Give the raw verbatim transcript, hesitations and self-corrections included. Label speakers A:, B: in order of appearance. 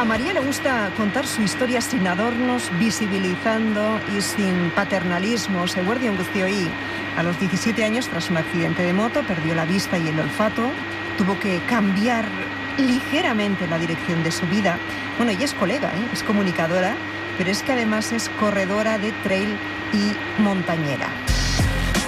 A: María le gusta contar su historia sin adornos, visibilizando y sin paternalismos. Eguerdion guztioi. A los diecisiete años, tras un accidente de moto, perdió la vista y el olfato. Tuvo que cambiar ligeramente la dirección de su vida. Bueno, ella es colega, ¿eh? Es comunicadora, pero es que además es corredora de trail y montañera.